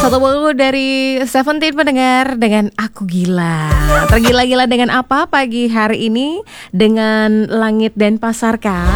Satu lagu dari Seventeen pendengar dengan Aku Gila. Tergila-gila dengan apa pagi hari ini? Dengan Langit Denpasar kah?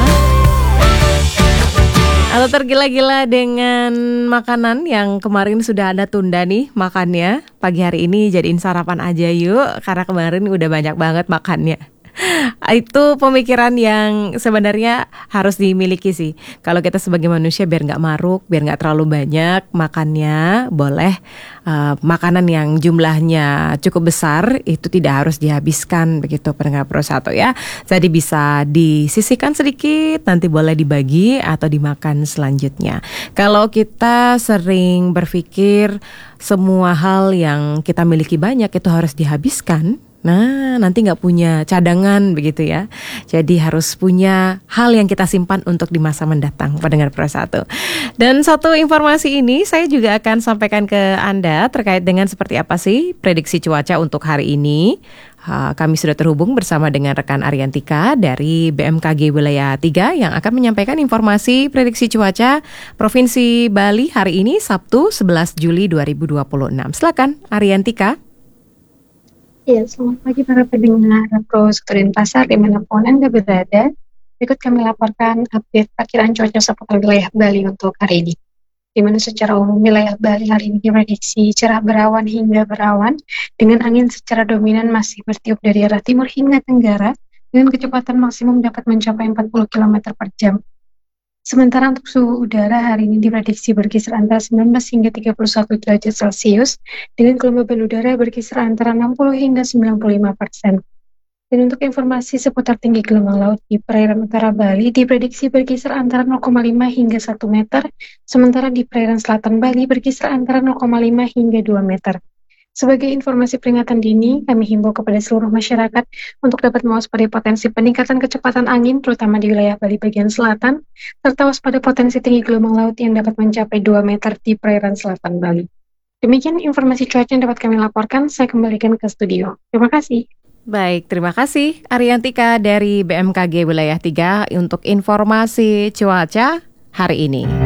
Atau tergila-gila dengan makanan yang kemarin sudah Anda tunda nih makannya? Pagi hari ini jadiin sarapan aja yuk, karena kemarin udah banyak banget makannya. Itu pemikiran yang sebenarnya harus dimiliki sih. Kalau kita sebagai manusia biar gak maruk, biar gak terlalu banyak makannya, boleh makanan yang jumlahnya cukup besar itu tidak harus dihabiskan, begitu pendengar Pro 1 ya. Jadi bisa disisihkan sedikit, nanti boleh dibagi atau dimakan selanjutnya. Kalau kita sering berpikir semua hal yang kita miliki banyak itu harus dihabiskan, nah, nanti nggak punya cadangan begitu ya. Jadi harus punya hal yang kita simpan untuk di masa mendatang, pendengar Pro 1. Dan satu informasi ini saya juga akan sampaikan ke Anda terkait dengan seperti apa sih prediksi cuaca untuk hari ini. Kami sudah terhubung bersama dengan rekan Ariantika dari BMKG Wilayah 3 yang akan menyampaikan informasi prediksi cuaca Provinsi Bali hari ini Sabtu 11 Juli 2026. Silakan Ariantika. Ya, selamat pagi para pendengar Pro 1 Denpasar dimanapun Anda berada. Berikut kami laporkan update perkiraan cuaca seputar wilayah Bali untuk hari ini. Di mana secara umum wilayah Bali hari ini diprediksi cerah berawan hingga berawan dengan angin secara dominan masih bertiup dari arah timur hingga tenggara dengan kecepatan maksimum dapat mencapai 40 km per jam. Sementara untuk suhu udara hari ini diprediksi berkisar antara 19 hingga 31 derajat Celcius dengan kelembaban udara berkisar antara 60 hingga 95%. Dan untuk informasi seputar tinggi gelombang laut di perairan utara Bali diprediksi berkisar antara 0,5 hingga 1 meter, sementara di perairan selatan Bali berkisar antara 0,5 hingga 2 meter. Sebagai informasi peringatan dini, kami himbau kepada seluruh masyarakat untuk dapat mewaspadai potensi peningkatan kecepatan angin, terutama di wilayah Bali bagian selatan, serta waspada potensi tinggi gelombang laut yang dapat mencapai 2 meter di perairan selatan Bali. Demikian informasi cuaca yang dapat kami laporkan, saya kembalikan ke studio. Terima kasih. Baik, terima kasih Ariantika dari BMKG Wilayah 3 untuk informasi cuaca hari ini.